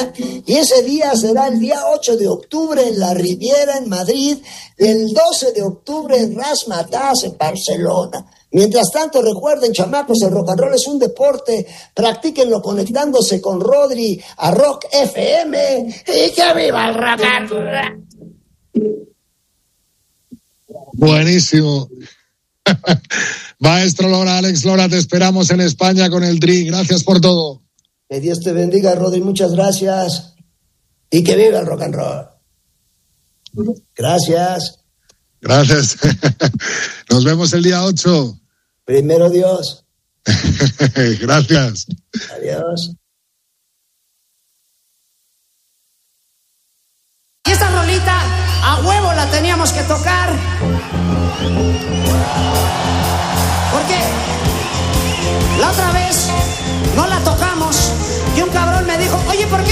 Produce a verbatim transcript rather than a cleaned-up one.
España, y ese día será el día ocho de octubre en la Riviera en Madrid, el doce de octubre en Razzmatazz en Barcelona. Mientras tanto, recuerden, chamacos, el rock and roll es un deporte, practíquenlo conectándose con Rodri a Rock F M, y que viva el rock and roll. Buenísimo. Maestro Lora, Alex Lora, te esperamos en España con el Tri. Gracias por todo. Que Dios te bendiga, Rodri, muchas gracias. Y que viva el rock and roll. Gracias. Gracias. Nos vemos el día ocho. Primero Dios. Gracias. Adiós. Y esta rolita a huevo la teníamos que tocar. Porque la otra vez no la tocamos y un cabrón me dijo, oye, ¿por